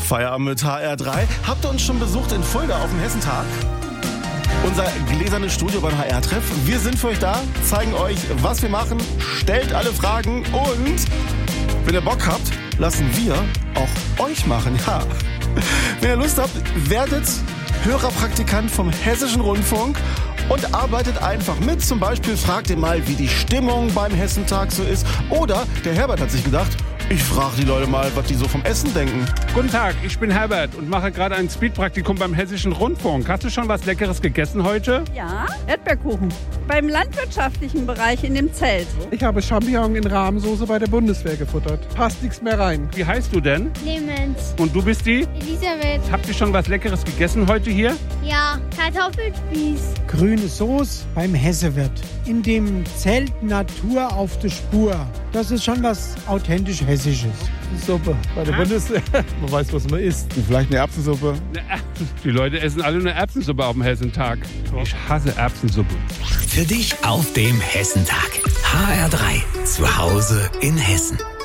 Feierabend mit HR3. Habt ihr uns schon besucht in Fulda auf dem Hessentag? Unser gläsernes Studio beim HR-Treff. Wir sind für euch da, zeigen euch, was wir machen, stellt alle Fragen und wenn ihr Bock habt, lassen wir auch euch machen. Ja. Wenn ihr Lust habt, werdet Hörerpraktikant vom Hessischen Rundfunk und arbeitet einfach mit. Zum Beispiel fragt ihr mal, wie die Stimmung beim Hessentag so ist. Oder der Herbert hat sich gedacht, ich frage die Leute mal, was die so vom Essen denken. Guten Tag, ich bin Herbert und mache gerade ein Speedpraktikum beim Hessischen Rundfunk. Hast du schon was Leckeres gegessen heute? Ja, Erdbeerkuchen. Beim landwirtschaftlichen Bereich in dem Zelt. Ich habe Champignon in Rahmsoße bei der Bundeswehr gefuttert. Passt nichts mehr rein. Wie heißt du denn? Clemens. Und du bist die? Elisabeth. Habt ihr schon was Leckeres gegessen heute hier? Ja, Kartoffelspieß. Grüne Soße beim Hessewirt. In dem Zelt Natur auf der Spur. Das ist schon was authentisch Hessisches. Suppe bei der Bundeswehr. Man weiß, was man isst. Und vielleicht eine Erbsensuppe. Die Leute essen alle eine Erbsensuppe auf dem Hessentag. Ich hasse Erbsensuppe. Für dich auf dem Hessentag. HR3. Zu Hause in Hessen.